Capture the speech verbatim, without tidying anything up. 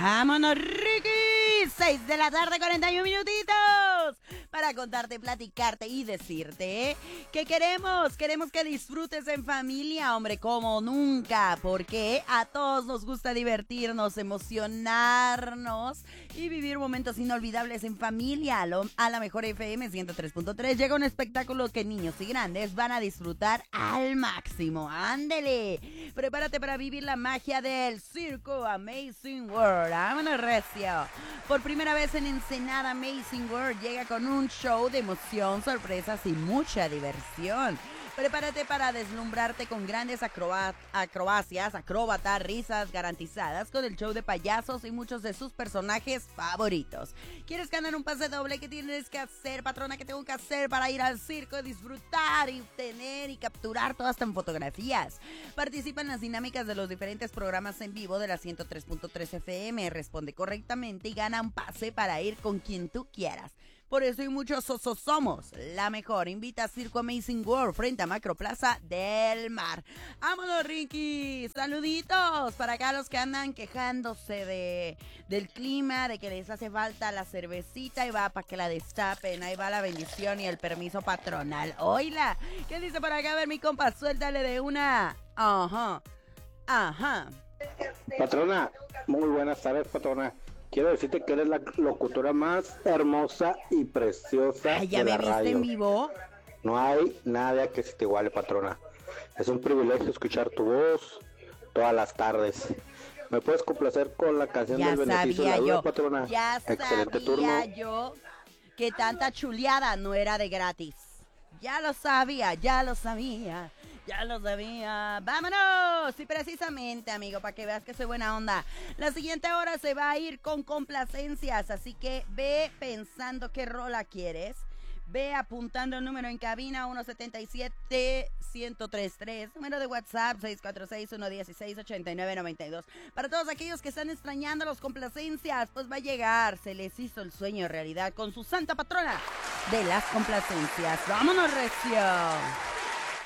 ¡Vámonos, Ricky! Seis de la tarde, cuarenta y un minutitos. Para contarte, platicarte y decirte que queremos, queremos que disfrutes en familia, hombre, como nunca. Porque a todos nos gusta divertirnos, emocionarnos y vivir momentos inolvidables en familia. A, lo, a la mejor F M ciento tres punto tres llega un espectáculo que niños y grandes van a disfrutar al máximo. ¡Ándele! Prepárate para vivir la magia del Circo Amazing World. ¡Vámonos, recio! Por primera vez en Ensenada, Amazing World llega con un show de emoción, sorpresas y mucha diversión. Prepárate para deslumbrarte con grandes acrobat acrobacias, acróbatas, risas garantizadas con el show de payasos y muchos de sus personajes favoritos. ¿Quieres ganar un pase doble? ¿Qué tienes que hacer, patrona? ¿Qué tengo que hacer para ir al circo, disfrutar y tener y capturar todas estas fotografías? Participa en las dinámicas de los diferentes programas en vivo de la ciento tres punto tres F M. Responde correctamente y gana un pase para ir con quien tú quieras. Por eso y muchos osos somos la mejor. Invita a Circo Amazing World frente a Macroplaza del Mar. ¡Vámonos, Ricky! Saluditos para acá los que andan quejándose de, del clima, de que les hace falta la cervecita y va para que la destapen. Ahí va la bendición y el permiso patronal. ¡Oíla! ¿Qué dice por acá? A ver, mi compa, suéltale de una. Ajá. Ajá. Patrona, muy buenas tardes, patrona. Quiero decirte que eres la locutora más hermosa y preciosa Ay, ¿ya de me la viste radio. en vivo? No hay nada que se te iguale, patrona. Es un privilegio escuchar tu voz todas las tardes. ¿Me puedes complacer con la canción Ya del beneficio de la sabía duda, yo, patrona? ya Excelente sabía turno. yo que tanta chuleada no era de gratis. Ya lo sabía, ya lo sabía, ya lo sabía. ¡Vámonos! Y precisamente, amigo, para que veas que soy buena onda. La siguiente hora se va a ir con complacencias, así que ve pensando qué rola quieres. Ve apuntando el número en cabina uno siete siete, uno cero tres tres. Número de WhatsApp seis cuatro seis, uno uno seis, ocho nueve nueve dos. Para todos aquellos que están extrañando las complacencias, pues va a llegar. Se les hizo el sueño realidad con su santa patrona de las complacencias. ¡Vámonos, recio!